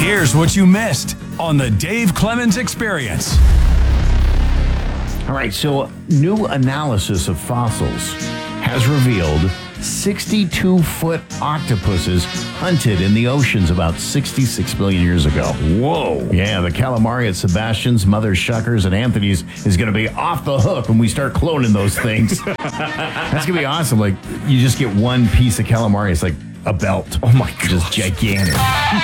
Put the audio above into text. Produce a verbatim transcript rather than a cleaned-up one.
Here's what you missed on the Dave Clemens Experience. All right, so new analysis of fossils has revealed sixty-two foot octopuses hunted in the oceans about sixty-six million years ago. Whoa. Yeah, the calamari at Sebastian's, Mother Shuckers, and Anthony's is going to be off the hook when we start cloning those things. That's going to be awesome. Like, you just get one piece of calamari. It's like a belt. Oh, my God. Just gigantic.